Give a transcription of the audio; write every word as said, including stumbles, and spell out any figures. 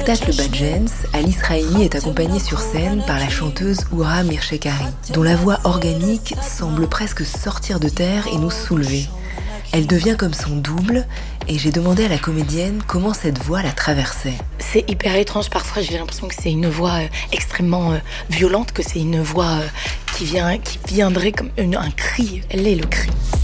spectacle Badjens, Alice Raimi est accompagnée sur scène par la chanteuse Oura Mirshekari, dont la voix organique semble presque sortir de terre et nous soulever. Elle devient comme son double et j'ai demandé à la comédienne comment cette voix la traversait. C'est hyper étrange, parfois j'ai l'impression que c'est une voix euh, extrêmement euh, violente, que c'est une voix euh, qui, vient, qui viendrait comme une, un cri. Elle est le cri.